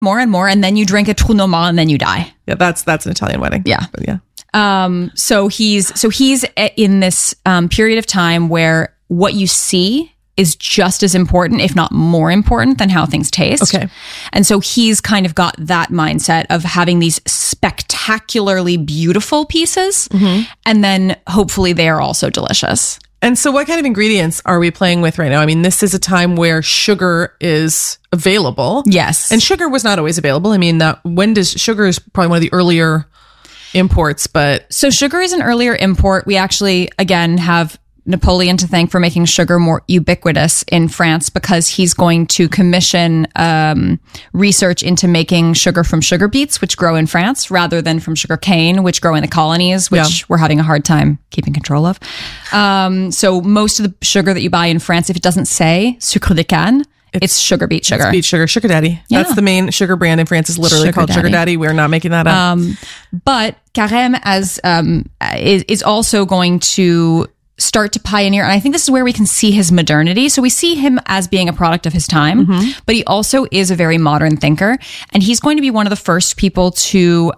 more and more, and then you drink a trou normand and then you die. Yeah, that's an Italian wedding. Yeah. But yeah. So he's in this period of time where what you see is just as important, if not more important, than how things taste. Okay. And so he's kind of got that mindset of having these spectacularly beautiful pieces, and then hopefully they are also delicious. And so what kind of ingredients are we playing with right now? I mean, this is a time where sugar is available. Yes. And sugar was not always available. I mean, sugar is probably one of the earlier imports, but... So sugar is an earlier import. We actually, again, have Napoleon to thank for making sugar more ubiquitous in France, because he's going to commission research into making sugar from sugar beets, which grow in France, rather than from sugar cane, which grow in the colonies, which we're having a hard time keeping control of. So most of the sugar that you buy in France, if it doesn't say sucre de canne, it's sugar beet sugar. It's beet sugar. Sugar Daddy. Yeah. That's the main sugar brand in France, is literally Sugar called Daddy. Sugar Daddy. We're not making that up. But Carême is also going to start to pioneer, and I think this is where we can see his modernity. So we see him as being a product of his time, but he also is a very modern thinker, and he's going to be one of the first people to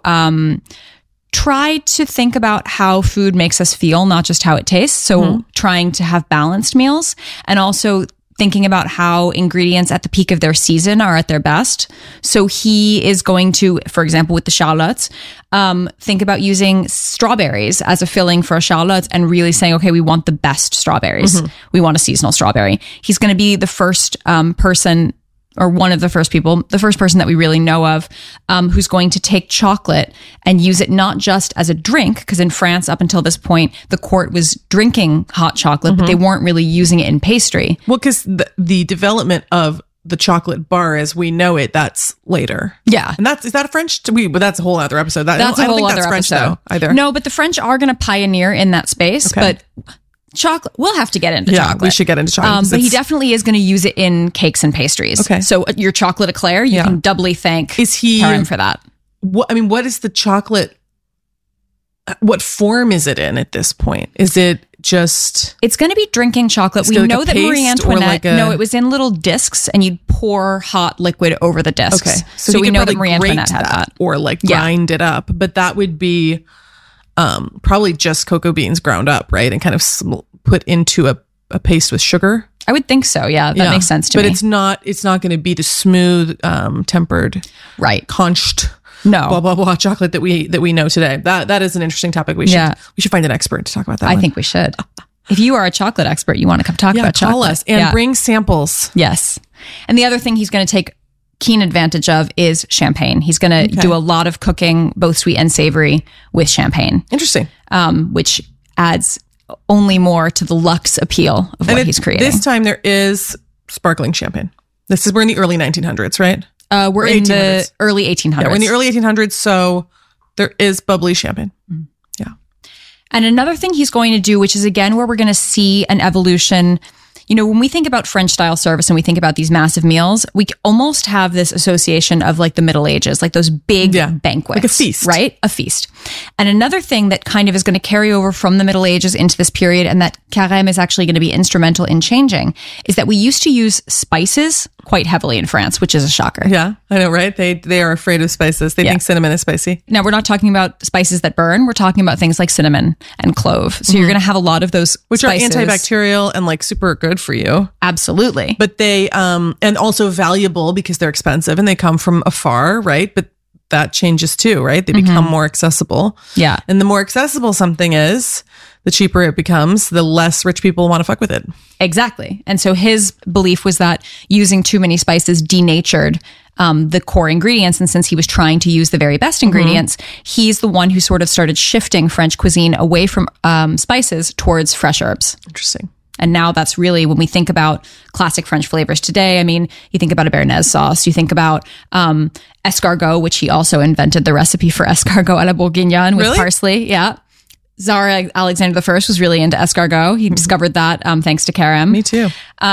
try to think about how food makes us feel, not just how it tastes. So trying to have balanced meals, and also thinking about how ingredients at the peak of their season are at their best. So he is going to, for example, with the charlottes, think about using strawberries as a filling for a charlotte, and really saying, okay, we want the best strawberries. We want a seasonal strawberry. He's going to be the first person, or one of the first people, the first person that we really know of, who's going to take chocolate and use it not just as a drink, because in France, up until this point, the court was drinking hot chocolate, but they weren't really using it in pastry. Well, because the development of the chocolate bar as we know it, that's later. Yeah. And is that a French? But that's a whole other episode. That's I don't a whole think other that's French episode. though, either. No, but the French are going to pioneer in that space, Okay. but chocolate, we'll have to get into Yeah, chocolate. we should get into chocolate. But he definitely is going to use it in cakes and pastries. Okay. So your chocolate eclair, you can doubly thank Carême for that. What is the chocolate? What form is it in at this point? Is it just... It's going to be drinking chocolate. We like know a that Marie paste or Antoinette, like a- no, it was in little discs, and you'd pour hot liquid over the discs. Okay. So he we could know that probably Marie grate Antoinette had that. or like grind it up, but that would be probably just cocoa beans ground up, right? And kind of put into a paste with sugar. I would think so. Yeah, that makes sense to me. But it's not going to be the smooth, tempered, right, conched, no, blah blah blah chocolate that we know today. That is an interesting topic. We should find an expert to talk about that. I think we should. If you are a chocolate expert, you want to come talk about chocolate. Call us and bring samples. Yes. And the other thing he's going to take keen advantage of is champagne. He's going to do a lot of cooking, both sweet and savory, with champagne. Interesting. Which adds only more to the luxe appeal of what he's creating. This time there is sparkling champagne. We're in the early 1900s, right? We're in the early 1800s. Yeah, we're in the early 1800s, so there is bubbly champagne. Yeah. And another thing he's going to do, which is again where we're going to see an evolution. You know, when we think about French style service and we think about these massive meals, we almost have this association of like the Middle Ages, like those big banquets. Like a feast. Right? A feast. And another thing that kind of is going to carry over from the Middle Ages into this period, and that Carême is actually going to be instrumental in changing, is that we used to use spices quite heavily in France, which is a shocker. Yeah, I know, right? They are afraid of spices. They think cinnamon is spicy. Now, we're not talking about spices that burn. We're talking about things like cinnamon and clove. So you're going to have a lot of those which spices. are antibacterial and like super good for you. Absolutely. But they, and also valuable because they're expensive and they come from afar, right? But that changes too, right? They become more accessible. Yeah. And the more accessible something is, the cheaper it becomes, the less rich people want to fuck with it. Exactly. And so his belief was that using too many spices denatured the core ingredients. And since he was trying to use the very best ingredients, he's the one who sort of started shifting French cuisine away from spices towards fresh herbs. Interesting. And now that's really, when we think about classic French flavors today, I mean, you think about a béarnaise sauce, you think about escargot, which he also invented the recipe for escargot à la bourguignonne with parsley. Yeah. Tsar Alexander I was really into escargot. He discovered that thanks to Carême. Me too.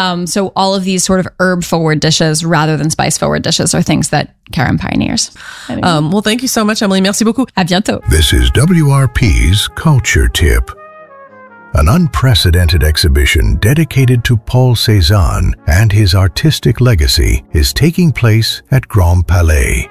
So all of these sort of herb-forward dishes rather than spice-forward dishes are things that Carême pioneers. Well, thank you so much, Emily. Merci beaucoup. À bientôt. This is WRP's Culture Tip. An unprecedented exhibition dedicated to Paul Cézanne and his artistic legacy is taking place at Grand Palais.